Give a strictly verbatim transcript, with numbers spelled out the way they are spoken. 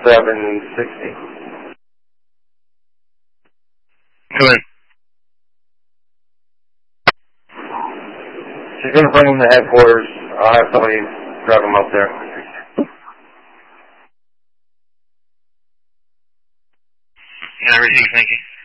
seven sixty. Go ahead. She's going to bring him to headquarters. I'll have somebody drive him up there. Yeah, I received, thank you.